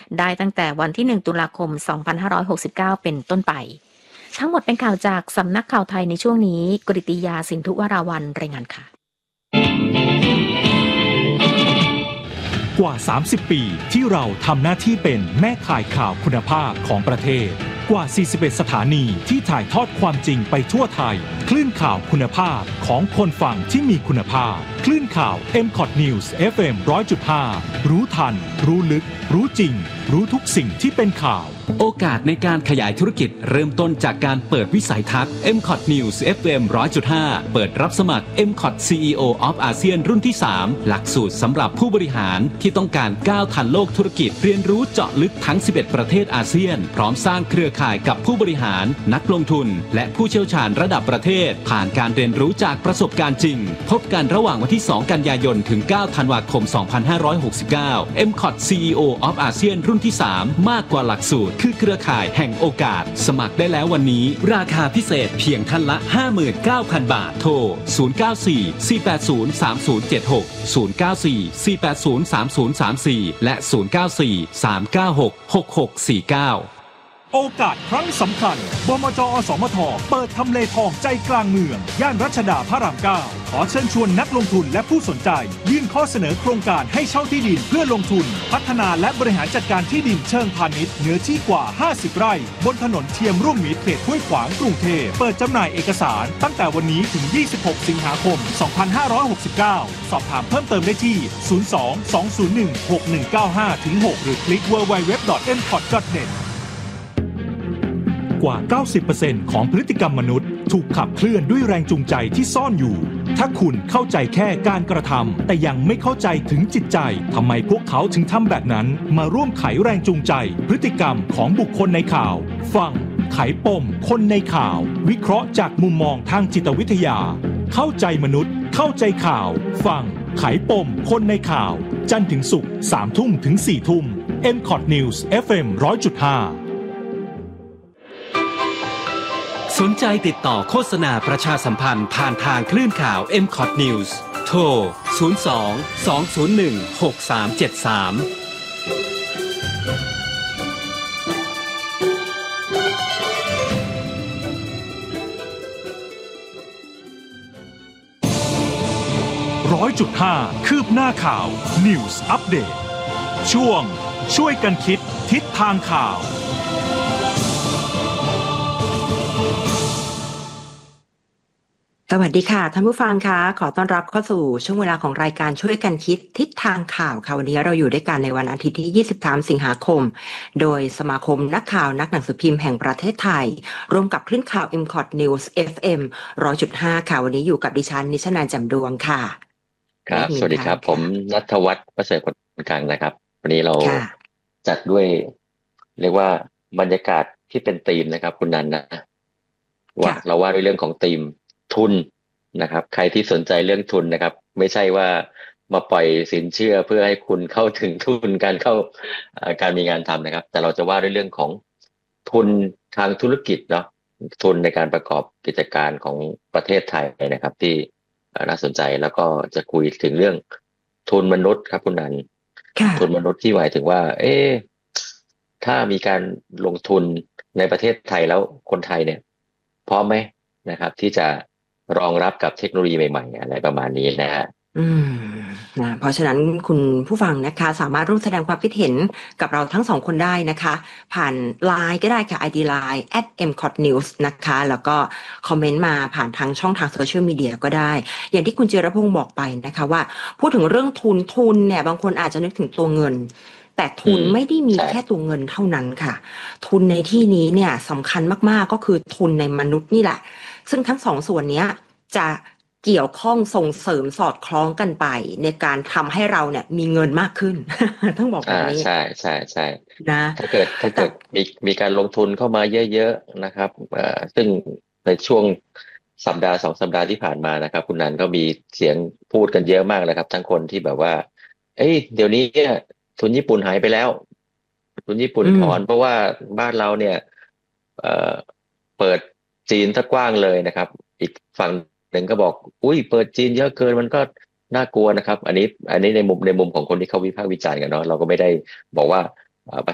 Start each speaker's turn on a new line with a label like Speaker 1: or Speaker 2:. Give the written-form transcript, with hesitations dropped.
Speaker 1: ได้ตั้งแต่วันที่1ตุลาคม2569เป็นต้นไปทั้งหมดเป็นข่าวจากสำนักข่าวไทยในช่วงนี้กฤติยาสินธุวราวัลย์รายงานค่ะ
Speaker 2: กว่า30ปีที่เราทำหน้าที่เป็นแม่ข่ายข่าวคุณภาพของประเทศกว่า41สถานีที่ถ่ายทอดความจริงไปทั่วไทยคลื่นข่าวคุณภาพของคนฟังที่มีคุณภาพคลื่นข่าว MCOT News FM 100.5 รู้ทันรู้ลึกรู้จริงรู้ทุกสิ่งที่เป็นข่าว
Speaker 3: โอกาสในการขยายธุรกิจเริ่มต้นจากการเปิดวิสัยทัศน์ MCOT News FM 100.5 เปิดรับสมัคร MCOT CEO of ASEAN รุ่นที่ 3 หลักสูตรสำหรับผู้บริหารที่ต้องการก้าวทันโลกธุรกิจเรียนรู้เจาะลึกทั้ง 11 ประเทศอาเซียนพร้อมสร้างเครือข่ายกับผู้บริหารนักลงทุนและผู้เชี่ยวชาญระดับประเทศผ่านการเรียนรู้จากประสบการณ์จริงพบกันระหว่างวันที่ 2 กันยายนถึง 9 ธันวาคม 2569 MCOT CEO of ASEAN รุ่นที่ 3 มากกว่าหลักสูตรคือเครือข่ายแห่งโอกาสสมัครได้แล้ววันนี้ราคาพิเศษเพียงท่านละ 59,000 บาทโทร 094-480-3076 094-480-3034 และ 094-396-6649
Speaker 2: โอกาสครั้งสำคัญบมจ.อสมทเปิดทำเลทองใจกลางเมืองย่านรัชดาพระราม 9 ขอเชิญชวนนักลงทุนและผู้สนใจยื่นข้อเสนอโครงการให้เช่าที่ดินเพื่อลงทุนพัฒนาและบริหารจัดการที่ดินเชิงพาณิชย์เนื้อที่กว่า 50 ไร่บนถนนเทียมร่วมมิตรเขตห้วยขวางกรุงเทพเปิดจำหน่ายเอกสารตั้งแต่วันนี้ถึง 26 สิงหาคม 2569 สอบถามเพิ่มเติมได้ที่ 02-201-6195-6 หรือคลิก www.mcot.netกว่า 90% ของพฤติกรรมมนุษย์ถูกขับเคลื่อนด้วยแรงจูงใจที่ซ่อนอยู่ถ้าคุณเข้าใจแค่การกระทำแต่ยังไม่เข้าใจถึงจิตใจทำไมพวกเขาถึงทำแบบนั้นมาร่วมไขแรงจูงใจพฤติกรรมของบุคคลในข่าวฟังไขปมคนในข่าววิเคราะห์จากมุมมองทางจิตวิทยาเข้าใจมนุษย์เข้าใจข่าวฟังไขปมคนในข่าวจันทร์ถึงศุกร์ 3 ทุ่มถึง 4 ทุ่ม MCOT News FM 100.5
Speaker 3: สนใจติดต่อโฆษณาประชาสัมพันธ์ผ่านทางคลื่นข่าว MCOT News โทร
Speaker 2: 100.5 คืบหน้าข่าว News Update ช่วงช่วยกันคิดทิศทางข่าว
Speaker 4: สวัสดีค่ะท่านผู้ฟังคะขอต้อนรับเข้าสู่ช่วงเวลาของรายการช่วยกันคิดทิศทางข่าวค่ะวันนี้เราอยู่ด้วยกันในวันอาทิตย์ที่23สิงหาคมโดยสมาคมนักข่าวนักหนังสือพิมพ์แห่งประเทศไทยร่วมกับคลื่นข่าว MCOT News FM 100.5 ค่ะวันนี้อยู่กับดิฉันนิชนันท์ แจ่มดวงค่ะ
Speaker 5: ครับสวัสดีครับผมณัฐวัฒน์ประเสริฐผลกลางนะครับวันนี้เราจัดด้วยเรียกว่าบรรยากาศที่เป็นธีมนะครับคุณนันนะว่าเราว่าด้วยเรื่องของธีมทุนนะครับใครที่สนใจเรื่องทุนนะครับไม่ใช่ว่ามาปล่อยสินเชื่อเพื่อให้คุณเข้าถึงทุนการมีงานทำนะครับแต่เราจะว่าด้วยเรื่องของทุนทางธุรกิจเนาะทุนในการประกอบกิจการของประเทศไทยนะครับที่น่าสนใจแล้วก็จะคุยถึงเรื่องทุนมนุษย์ครับคุณนันทุนมนุษย์ที่หมายถึงว่าถ้ามีการลงทุนในประเทศไทยแล้วคนไทยเนี่ยพร้อมไหมนะครับที่จะรองรับกับเทคโนโลยีใหม่ๆอะไรประมาณนี้นะฮะ
Speaker 4: เพราะฉะนั้นคุณผู้ฟังนะคะสามารถร่วมแสดงความคิดเห็นกับเราทั้งสองคนได้นะคะผ่าน LINE ก็ได้ค่ะ ID LINE @mcotnews นะคะแล้วก็คอมเมนต์มาผ่านทางช่องทางโซเชียลมีเดียก็ได้อย่างที่คุณจิรพงศ์บอกไปนะคะว่าพูดถึงเรื่องทุนเนี่ยบางคนอาจจะนึกถึงตัวเงินแต่ทุนไม่ได้มีแค่ตัวเงินเท่านั้นค่ะทุนในที่นี้เนี่ยสำคัญมากๆก็คือทุนในมนุษย์นี่แหละซึ่งทั้งสองส่วนนี้จะเกี่ยวข้องส่งเสริมสอดคล้องกันไปในการทำให้เราเนี่ยมีเงินมากขึ้น ต้องบอกแบบนี้
Speaker 5: ใช่นะถ้าเกิดมีการลงทุนเข้ามาเยอะๆนะครับซึ่งในช่วงสัปดาห์2 สัปดาห์ที่ผ่านมานะครับคุณนันก็มีเสียงพูดกันเยอะมากเลยครับทั้งคนที่แบบว่าเดี๋ยวนี้เนี่ยทุนญี่ปุ่นหายไปแล้วทุนญี่ปุ่นถอนเพราะว่าบ้านเราเนี่ยเปิดจีนซะกว้างเลยนะครับอีกฝั่งหนึ่งก็บอกเปิดจีนเยอะเกินมันก็น่ากลัวนะครับอันนี้ในมุมของคนที่เขาวิพากษ์วิจารณ์กันเนาะเราก็ไม่ได้บอกว่าประ